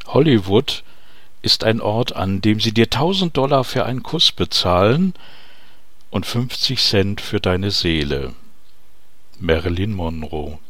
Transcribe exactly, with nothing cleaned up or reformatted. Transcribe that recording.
Hollywood ist ein Ort, an dem sie dir tausend Dollar für einen Kuss bezahlen und fünfzig Cent für deine Seele. Marilyn Monroe.